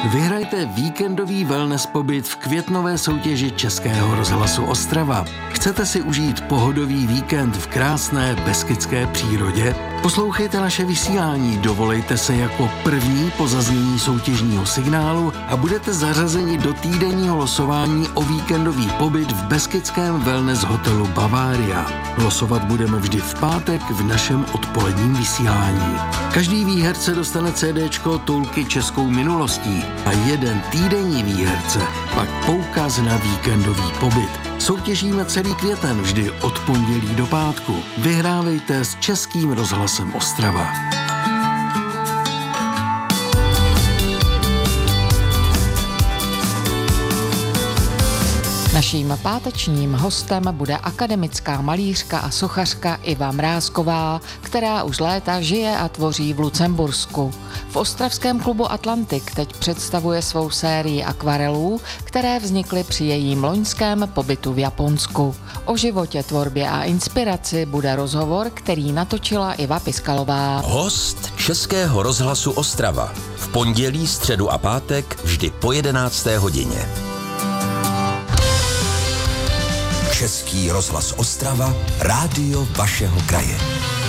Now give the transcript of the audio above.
Vyhrajte víkendový wellness pobyt v květnové soutěži Českého rozhlasu Ostrava. Chcete si užít pohodový víkend v krásné beskydské přírodě? Poslouchejte naše vysílání, dovolejte se jako první po zaznění soutěžního signálu a budete zařazeni do týdenního losování o víkendový pobyt v beskydském wellness hotelu Bavaria. Losovat budeme vždy v pátek v našem odpoledním vysílání. Každý výherce dostane CDčko Toulky českou minulostí a jeden týdenní výherce pak poukaz na víkendový pobyt. Soutěžíme celý květen vždy od pondělí do pátku. Vyhrávejte s Českým rozhlasem Ostrava. Naším pátečním hostem bude akademická malířka a sochařka Iva Mrázková, která už léta žije a tvoří v Lucembursku. V ostravském klubu Atlantik teď představuje svou sérii akvarelů, které vznikly při jejím loňském pobytu v Japonsku. O životě, tvorbě a inspiraci bude rozhovor, který natočila Iva Piskalová. Host Českého rozhlasu Ostrava. V pondělí, středu a pátek vždy po 11. hodině. Český rozhlas Ostrava, rádio vašeho kraje.